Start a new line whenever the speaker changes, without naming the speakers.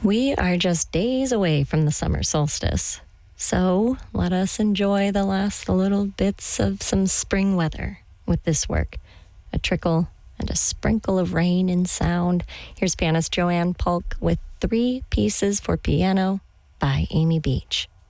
We are just days away from the summer solstice. So let us enjoy the last little bits of some spring weather with this work. A trickle and a sprinkle of rain in sound. Here's pianist Joanne Polk with 3 Pieces for Piano by Amy Beach.